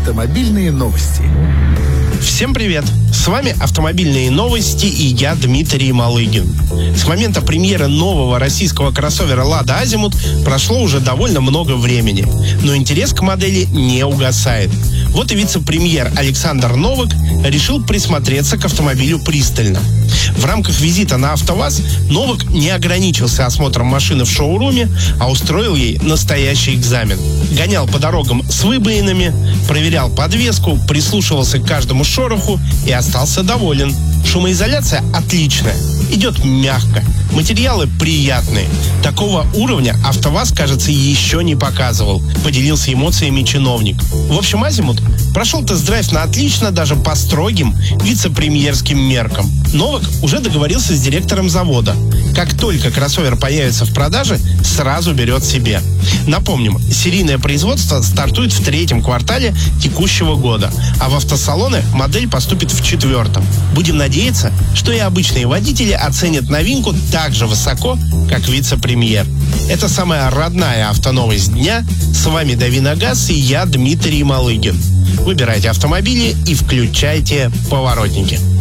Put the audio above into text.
Автомобильные новости. Всем привет! С вами «Автомобильные новости» и я, Дмитрий Малыгин. С момента премьеры нового российского кроссовера «Лада Азимут» прошло уже довольно много времени, но интерес к модели не угасает. Вот и вице-премьер Александр Новак решил присмотреться к автомобилю пристально. В рамках визита на АвтоВАЗ Новак не ограничился осмотром машины в шоуруме, а устроил ей настоящий экзамен. Гонял по дорогам с выбоинами, проверял подвеску, прислушивался к каждому шороху и остался доволен. Шумоизоляция отличная, идет мягко, материалы приятные. Такого уровня АвтоВАЗ, кажется, еще не показывал, поделился эмоциями чиновник. В общем, Азимут прошел тест-драйв на отлично даже по строгим вице-премьерским меркам. Новак уже договорился с директором завода. Как только кроссовер появится в продаже, сразу берет себе. Напомним, серийное производство стартует в 3-м квартале текущего года, а в автосалоны модель поступит в 4-м. Будем надеяться, что и обычные водители оценят новинку так же высоко, как вице-премьер. Это самая родная автоновость дня. С вами Дави на газ и я, Дмитрий Малыгин. Выбирайте автомобили и включайте поворотники.